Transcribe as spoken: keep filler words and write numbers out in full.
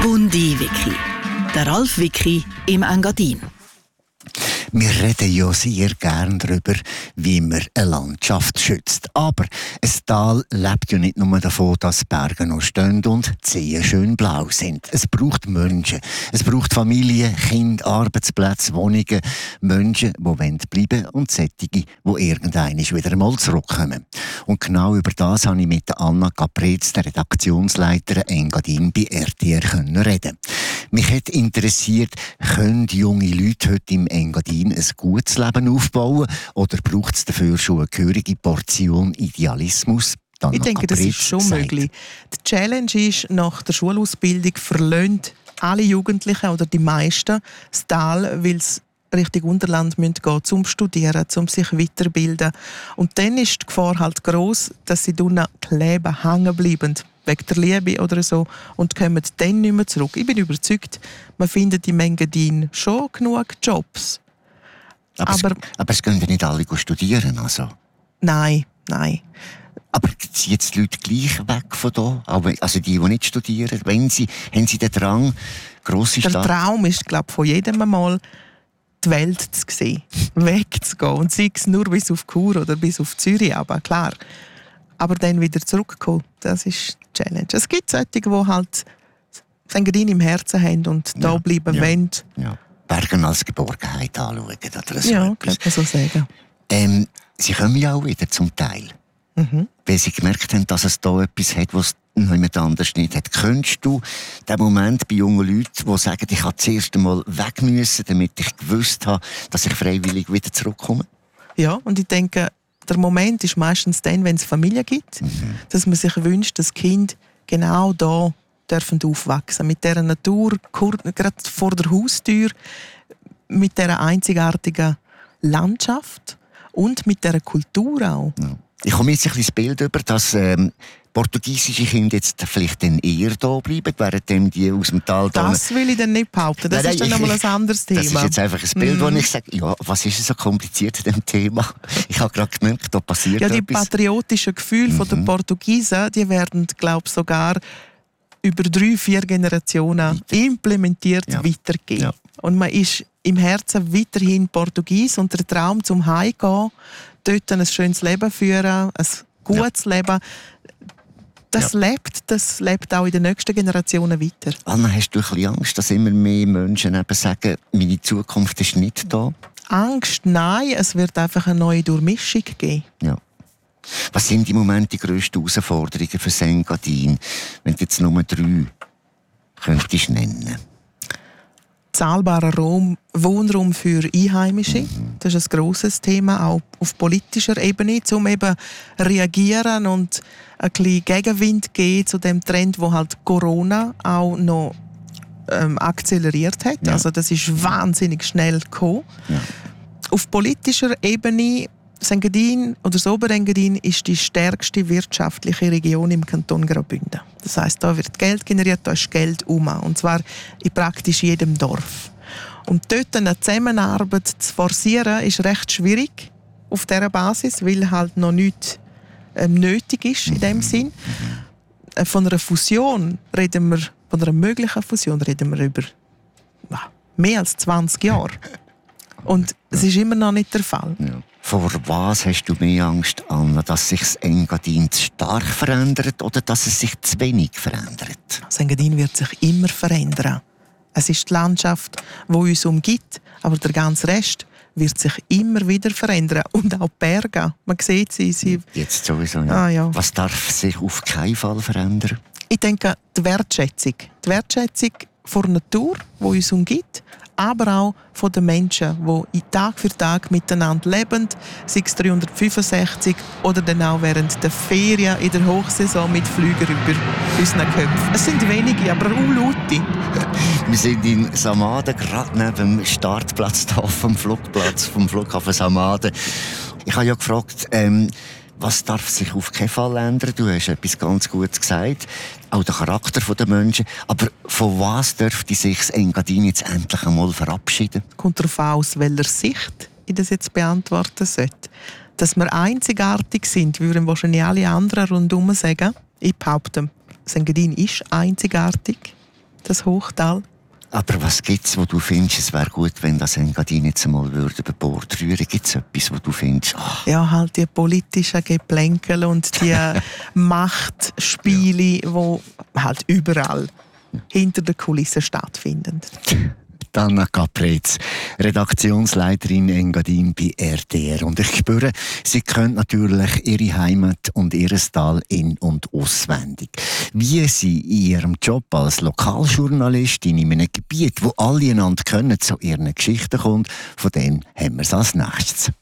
Bundi-Wiki. Der Ralf Wiki im Engadin. Wir reden ja sehr gern darüber, wie man eine Landschaft schützt. Aber ein Tal lebt ja nicht nur davon, dass Berge noch stehen und die Seen schön blau sind. Es braucht Menschen. Es braucht Familien, Kinder, Arbeitsplätze, Wohnungen, Menschen, die bleiben wollen und solche, die irgendwann wieder einmal zurückkommen. Und genau über das habe ich mit Anna Capretz, der Redaktionsleiterin Engadin bei R T R, reden. Mich hat interessiert, können junge Leute heute im Engadin ein gutes Leben aufbauen oder braucht es dafür schon eine gehörige Portion Idealismus? Ich denke, das ist schon sagt. möglich. Die Challenge ist, nach der Schulausbildung verlassen alle Jugendlichen oder die meisten das Tal, weil sie Richtung Unterland gehen müssen, zum Studieren, zum sich weiterbilden. Und dann ist die Gefahr halt gross, dass sie drinnen kleben, hängen bleiben, wegen der Liebe oder so, und kommen dann nicht mehr zurück. Ich bin überzeugt, man findet im Engadin schon genug Jobs. Aber, aber, es, aber es gehen ja nicht alle studieren, also? Nein, nein. Aber ziehen die Leute gleich weg von hier? Also die, die nicht studieren, wenn sie, haben sie den Drang, grosse Stadt? Der Traum ist, glaube ich, von jedem Mal, die Welt zu sehen, wegzugehen. Und sei es nur bis auf Chur oder bis auf Zürich, aber klar. Aber dann wieder zurückkommen, das ist die Challenge. Es gibt solche, die halt das Engadin im Herzen haben und da ja, bleiben ja, wollen. Ja. Bergen als Geborgenheit anschauen. Oder so ja, kann man so sagen. Ähm, sie kommen ja auch wieder zum Teil. Mhm. Weil sie gemerkt haben, dass es da etwas hat, was niemand anders nicht hat. Könntest du den Moment bei jungen Leuten, die sagen, ich habe zuerst einmal weg müssen, damit ich gewusst habe, dass ich freiwillig wieder zurückkomme? Ja, und ich denke, der Moment ist meistens dann, wenn es Familie gibt, mhm. dass man sich wünscht, dass Kinder genau da dürfen aufwachsen. Mit dieser Natur, gerade vor der Haustür, mit dieser einzigartigen Landschaft und mit dieser Kultur auch. Ja. Ich komme jetzt ein bisschen das Bild über, dass ähm, portugiesische Kinder jetzt vielleicht dann eher da bleiben, während die aus dem Tal... Das will ich dann nicht behaupten, das nein, ist dann nochmal ein anderes Thema. Das ist jetzt einfach ein Bild, mm. wo ich sage, ja, was ist so kompliziert an dem Thema? Ich habe gerade gemerkt, da passiert ja, die etwas. patriotischen Gefühle mhm. der Portugiesen, die werden, glaube ich, sogar über drei, vier Generationen Weiter. implementiert ja. weitergehen. Ja. Und man ist im Herzen weiterhin Portugies und der Traum zum Heimgehen, dort ein schönes Leben führen, ein gutes ja. Leben, das ja. lebt, das lebt auch in den nächsten Generationen weiter. Anna, hast du ein bisschen Angst, dass immer mehr Menschen eben sagen, meine Zukunft ist nicht da? Angst? Nein, es wird einfach eine neue Durchmischung geben. Ja. Was sind im Moment die grössten Herausforderungen für Engadin, wenn du jetzt nur drei könntest nennen? Zahlbarer Raum, Wohnraum für Einheimische. Mhm. Das ist ein grosses Thema, auch auf politischer Ebene, um eben reagieren und ein bisschen Gegenwind geben zu dem Trend, wo halt Corona auch noch ähm, akzeleriert hat. Ja. Also das ist wahnsinnig schnell gekommen. Ja. Auf politischer Ebene, Engadin oder das Oberengadin ist die stärkste wirtschaftliche Region im Kanton Graubünden. Das heisst, da wird Geld generiert, da ist Geld um, und zwar in praktisch jedem Dorf. Und dort eine Zusammenarbeit zu forcieren, ist recht schwierig auf dieser Basis, weil halt noch nichts ähm, nötig ist in dem Sinn. Äh, von einer Fusion reden wir, von einer möglichen Fusion reden wir über na, mehr als zwanzig Jahre. Und es ist immer noch nicht der Fall. Ja. Vor was hast du mehr Angst, Anna? Dass sich das Engadin zu stark verändert oder dass es sich zu wenig verändert? Das Engadin wird sich immer verändern. Es ist die Landschaft, die uns umgibt, aber der ganze Rest wird sich immer wieder verändern. Und auch die Berge. Man sieht sie. sie Jetzt sowieso, ja. Ah, ja. Was darf sich auf keinen Fall verändern? Ich denke, die Wertschätzung. Die Wertschätzung vor der Natur, die uns umgibt, aber auch von den Menschen, die Tag für Tag miteinander leben, sei es dreihundertfünfundsechzig oder dann auch während der Ferien in der Hochsaison mit Flügen über unseren Köpfen. Es sind wenige, aber auch laute. Wir sind in Samaden, gerade neben dem Startplatz da vom Flugplatz, vom Flughafen Samaden. Ich habe ja gefragt, ähm, was darf sich auf keinen Fall ändern? Du hast etwas ganz Gutes gesagt. Auch der Charakter der Menschen. Aber von was dürfte sich das Engadin jetzt endlich einmal verabschieden? Kommt darauf an, aus welcher Sicht ich das jetzt beantworten sollte. Dass wir einzigartig sind, würden wahrscheinlich alle anderen rundherum sagen. Ich behaupte, das Engadin ist einzigartig. das Hochtal. Aber was gibt es, wo du findest, es wäre gut, wenn das Engadin jetzt einmal würde über Bord rühren? Gibt es etwas, wo du findest, ach, Ja, halt die politischen Geplänkel und die Machtspiele, die halt überall hinter den Kulissen stattfinden. Anna Caprez, Redaktionsleiterin Engadin bei R T R. Und ich spüre, sie kennt natürlich ihre Heimat und ihr Tal in- und auswendig. Wie sie in ihrem Job als Lokaljournalistin in einem Gebiet, wo alle einander kennen, zu ihren Geschichten kommt, von dem haben wir es als nächstes.